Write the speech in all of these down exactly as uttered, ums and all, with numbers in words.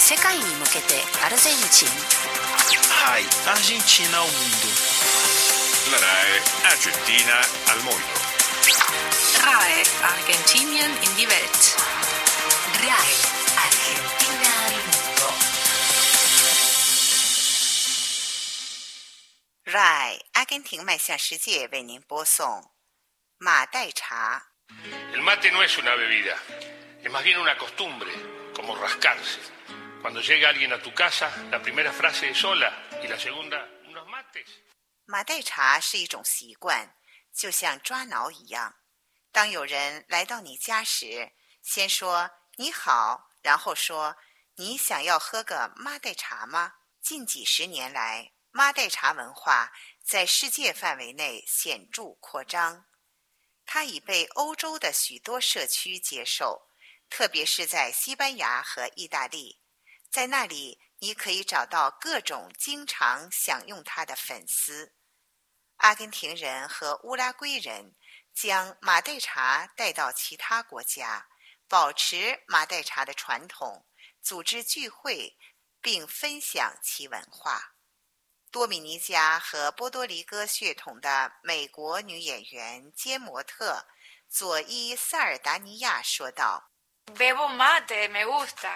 世界に向けてアルゼンチン。 はい、Argentina ao mundo. La R A E Argentina al mundo. R A E Argentinien in die Welt. R A E Argentina al mundo. R A E 阿根廷迈向世界为您播送马黛茶。 El mate no es una bebida, es más bien una costumbre, como rascarse. Cuando llega alguien a tu casa, la primera frase es hola y la segunda, unos mates. 马黛茶是一种习惯，就像抓挠一样。当有人来到你家时，先说你好，然后说你想要喝个马黛茶吗？近几十年来，马黛茶文化在世界范围内显著扩张。它已被欧洲的许多社区接受，特别是在西班牙和意大利。在那里，你可以找到各种经常享用它的粉丝。阿根廷人和乌拉圭人将马黛茶带到其他国家，保持马黛茶的传统，组织聚会，并分享其文化。多米尼加和波多黎各血统的美国女演员兼模特佐伊·萨尔达尼亚说道 Bebo mate, me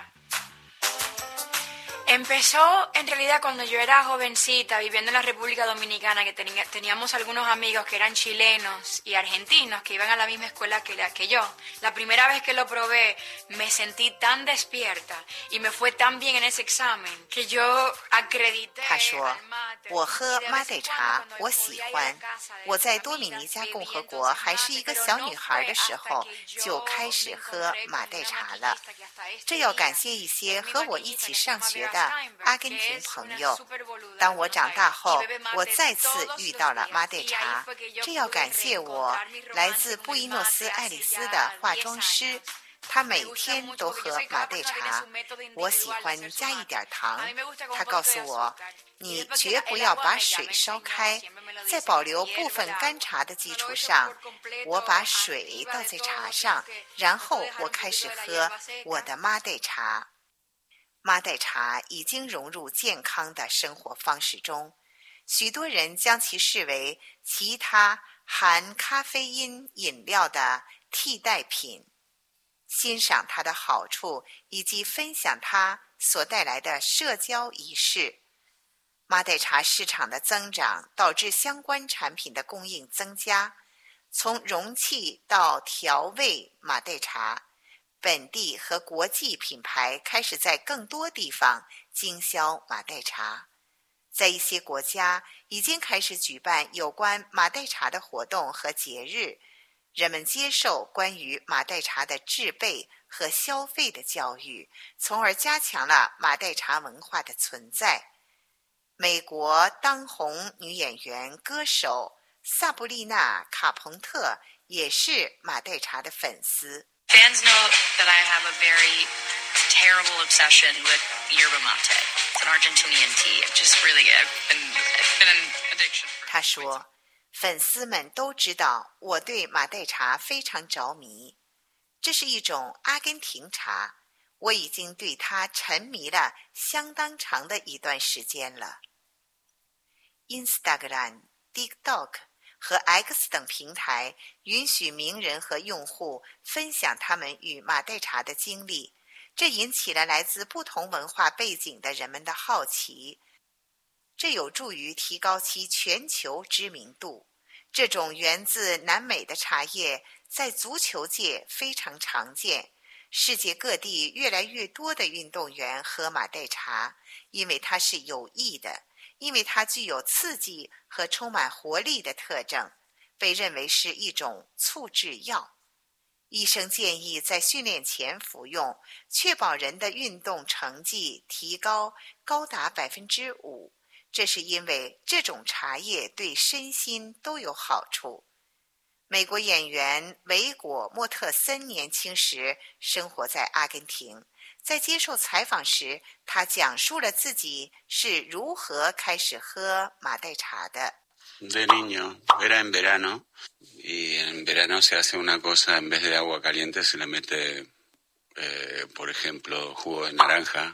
gusta.Empezó en realidad cuando yo era jovencita viviendo en la República Dominicana, que tenía, teníamos algunos amigos que eran chilenos y argentinos que iban a la misma escuela que, la, que yo. La primera vez que lo probé me sentí tan despierta y me fue tan bien en ese examen que yo acredité 他说 al mate. 我喝马黛茶我喜欢，我在多米尼加共和国还是一个小女孩的时候就开始喝马黛茶了。这要感谢一些和我一起上学的阿根廷朋友。当我长大后，我再次遇到了马黛茶，这要感谢我来自布宜诺斯艾利斯的化妆师，他每天都喝马黛茶。我喜欢加一点糖，他告诉我，你绝不要把水烧开，在保留部分干茶的基础上，我把水倒在茶上，然后我开始喝我的马黛茶。马黛茶已经融入健康的生活方式中，许多人将其视为其他含咖啡因饮料的替代品。欣赏它的好处以及分享它所带来的社交仪式。马黛茶市场的增长导致相关产品的供应增加，从容器到调味马黛茶，本地和国际品牌开始在更多地方经销马黛茶。在一些国家已经开始举办有关马黛茶的活动和节日，人们接受关于马黛茶的制备和消费的教育，从而加强了马黛茶文化的存在。美国当红女演员歌手萨布丽娜·卡彭特也是马黛茶的粉丝。 Fans know that I have a very terrible obsession with yerba mate. It's an Argentinian tea. It just really, I've been, it's been an addiction. 他说，粉丝们都知道我对马黛茶非常着迷。这是一种阿根廷茶，我已经对它沉迷了相当长的一段时间了。Instagram、TikTok 和 X 等平台允许名人和用户分享他们与马黛茶的经历，这引起了来自不同文化背景的人们的好奇，这有助于提高其全球知名度。这种源自南美的茶叶在足球界非常常见，世界各地越来越多的运动员喝马黛茶，因为它是有益的，因为它具有刺激和充满活力的特征，被认为是一种促致药。医生建议在训练前服用，确保人的运动成绩提高高达百分之五。这是因为这种茶叶对身心都有好处。美国演员维果·莫特森年轻时生活在阿根廷，在接受采访时，他讲述了自己是如何开始喝马黛茶的。 De niño, era en verano, y en verano se hace una cosa, en vez de agua caliente se le mete, eh, por ejemplo, jugo de naranja,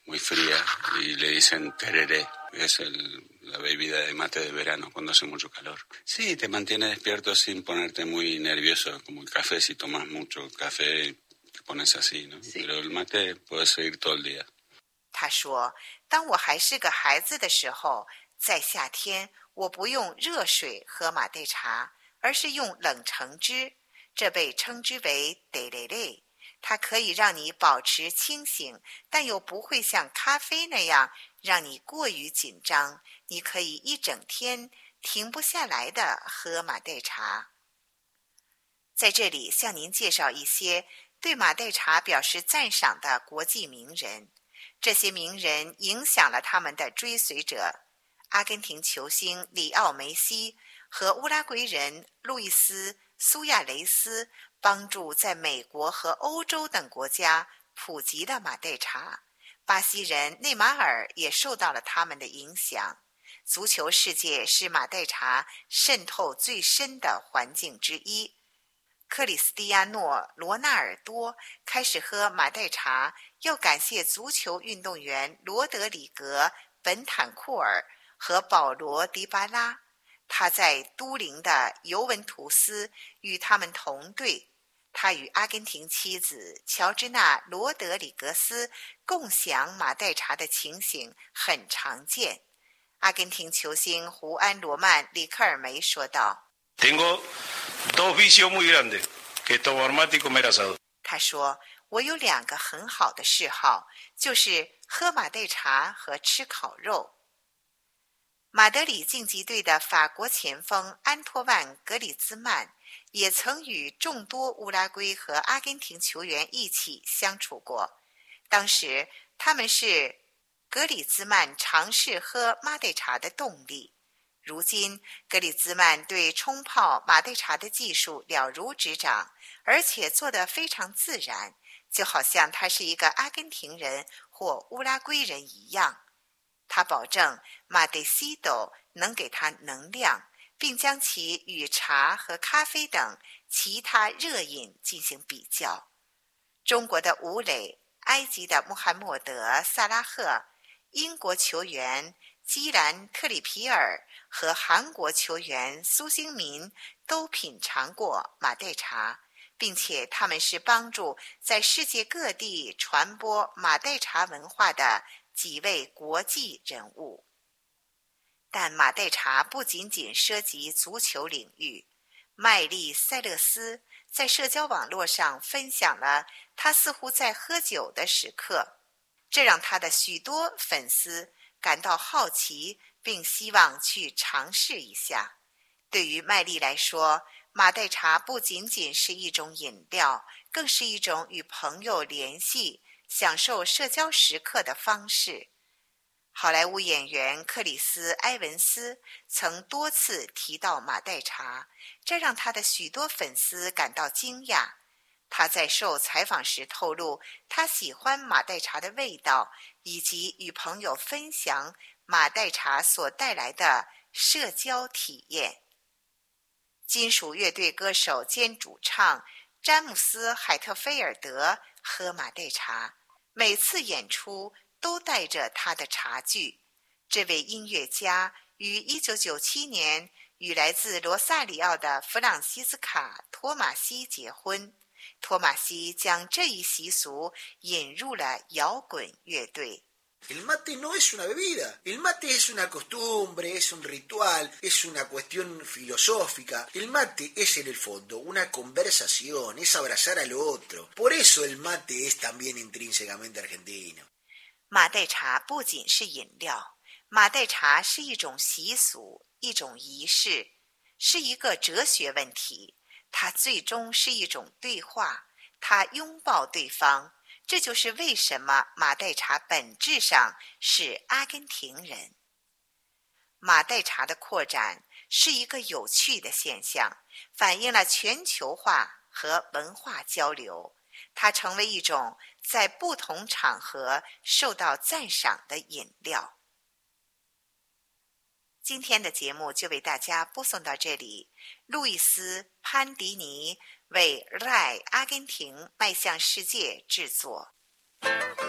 muy fría, y le dicen tereré, es el, la bebida de mate de verano cuando hace mucho calor. Sí, te mantiene despierto sin ponerte muy nervioso, como el café, si tomas mucho café te pones así, ¿no? Sí. Pero el mate puedes seguir todo el día. 他说，当我还是个孩子的时候，在夏天我不用热水喝马黛茶，而是用冷橙汁，这被称之为 tereré。它可以让你保持清醒，但又不会像咖啡那样让你过于紧张。你可以一整天停不下来地喝马黛茶。在这里向您介绍一些对马黛茶表示赞赏的国际名人。这些名人影响了他们的追随者。阿根廷球星里奥梅西和乌拉圭人路易斯·苏亚雷斯帮助在美国和欧洲等国家普及了马黛茶。巴西人内马尔也受到了他们的影响。足球世界是马黛茶渗透最深的环境之一。克里斯蒂亚诺·罗纳尔多开始喝马黛茶，要感谢足球运动员罗德里格·本坦库尔和保罗·迪巴拉。他在都灵的尤文图斯与他们同队。他与阿根廷妻子乔治娜·罗德里格斯共享马黛茶的情形很常见。阿根廷球星胡安·罗曼·里克尔梅说道 Tengo dos vicios muy grandes, que tomar mate y comer asado. 他说，我有两个很好的嗜好，就是喝马黛茶和吃烤肉。马德里竞技队的法国前锋安托万·格里兹曼也曾与众多乌拉圭和阿根廷球员一起相处过。当时他们是格里兹曼尝试喝马黛茶的动力。如今格里兹曼对冲泡马黛茶的技术了如指掌，而且做得非常自然，就好像他是一个阿根廷人或乌拉圭人一样。他保证马黛西斗能给他能量，并将其与茶和咖啡等其他热饮进行比较。中国的吴磊、埃及的穆罕默德·萨拉赫、英国球员基兰·特里皮尔和韩国球员苏兴民都品尝过马黛茶，并且他们是帮助在世界各地传播马黛茶文化的几位国际人物。但马黛茶不仅仅涉及足球领域。麦丽·塞勒斯在社交网络上分享了他似乎在喝酒的时刻，这让他的许多粉丝感到好奇，并希望去尝试一下。对于麦丽来说，马黛茶不仅仅是一种饮料，更是一种与朋友联系、享受社交时刻的方式。好莱坞演员克里斯·埃文斯曾多次提到马黛茶，这让他的许多粉丝感到惊讶。他在受采访时透露，他喜欢马黛茶的味道，以及与朋友分享马黛茶所带来的社交体验。金属乐队歌手兼主唱詹姆斯·海特菲尔德喝马黛茶，每次演出都带着他的茶具。这位音乐家于一九九七年与来自罗萨里奥的弗朗西斯卡·托马西结婚。托马西将这一习俗引入了摇滚乐队。 El mate no es una bebida, el mate es una costumbre, es un ritual, es una cuestión filosófica. El mate es en el fondo una conversación, es abrazar al otro. Por eso el mate es también intrínsecamente argentino. 马黛茶不仅是饮料，马黛茶是一种习俗，一种仪式，是一个哲学问题。它最终是一种对话，它拥抱对方。这就是为什么马黛茶本质上是阿根廷人。马黛茶的扩展是一个有趣的现象，反映了全球化和文化交流。它成为一种在不同场合受到赞赏的饮料。今天的节目就为大家播送到这里。路易斯·潘迪尼为 R A I 阿根廷迈向世界制作。